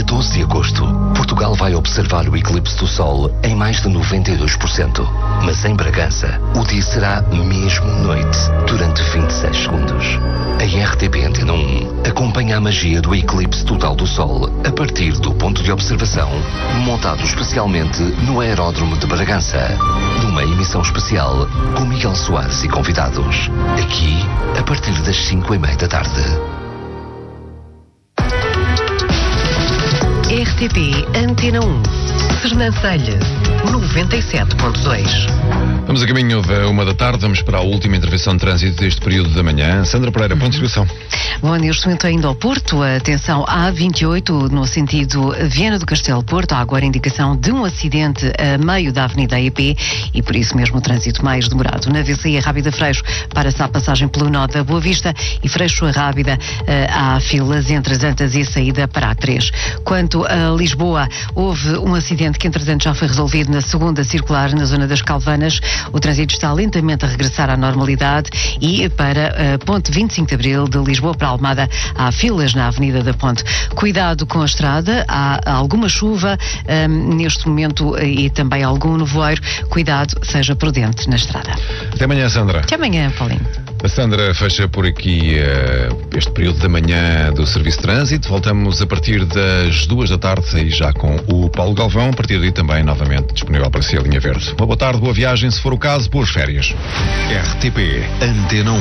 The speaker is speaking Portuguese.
12 de agosto, Portugal vai observar o eclipse do Sol em mais de 92%. Mas em Bragança, o dia será mesmo noite, durante 26 segundos. A RTP Antena 1 acompanha a magia do eclipse total do Sol a partir do ponto de observação, montado especialmente no Aeródromo de Bragança, numa emissão especial com Miguel Soares e convidados. Aqui, a partir das 5:30 da tarde. RTP Antena 1. Sernancelha, 97.2. Vamos a caminho da 1 da tarde, vamos para a última intervenção de trânsito deste período da manhã. Sandra Pereira, ponto de situação. Bom, neste momento ainda ao Porto, atenção, A28 no sentido Viana do Castelo Porto, há agora indicação de um acidente a meio da Avenida EP e por isso mesmo o trânsito mais demorado. Na VCI Rábida Freixo, para-se a passagem pelo nó da Boa Vista e Freixo a Rábida, há filas entre as Antas e a saída para a 3. Quanto a Lisboa, houve um acidente que entretanto já foi resolvido na segunda circular na zona das Calvanas. O trânsito está lentamente a regressar à normalidade e para a ponte 25 de Abril de Lisboa para Almada há filas na Avenida da Ponte. Cuidado com a estrada, há alguma chuva neste momento e também algum nevoeiro. Cuidado, seja prudente na estrada. Até amanhã, Sandra. Até amanhã, Paulinho. A Sandra fecha por aqui este período da manhã do Serviço de Trânsito. Voltamos a partir das 2 da tarde e já com o Paulo Galvão. A partir daí também novamente disponível para si a linha verde. Uma boa tarde, boa viagem, se for o caso, boas férias. RTP Antena 1.